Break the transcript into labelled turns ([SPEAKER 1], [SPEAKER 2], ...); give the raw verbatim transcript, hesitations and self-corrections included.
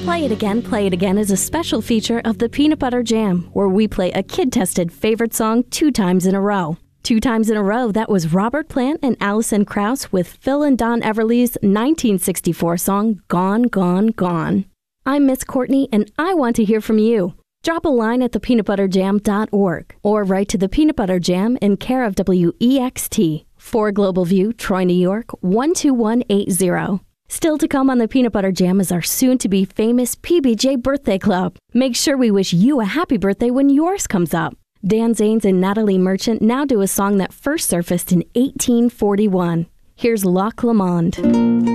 [SPEAKER 1] Play It Again, Play It Again is a special feature of the Peanut Butter Jam, where we play a kid-tested favorite song two times in a row. Two times in a row, that was Robert Plant and Alison Krauss with Phil and Don Everly's nineteen sixty-four song, Gone, Gone, Gone. I'm Miss Courtney, and I want to hear from you. Drop a line at the peanut butter jam dot org or write to the Peanut Butter Jam in care of W E X T, four Global View, Troy, New York, one two one eight zero. Still to come on the Peanut Butter Jam is our soon-to-be famous P B J Birthday Club. Make sure we wish you a happy birthday when yours comes up. Dan Zanes and Natalie Merchant now do a song that first surfaced in eighteen forty-one. Here's Loch Lomond.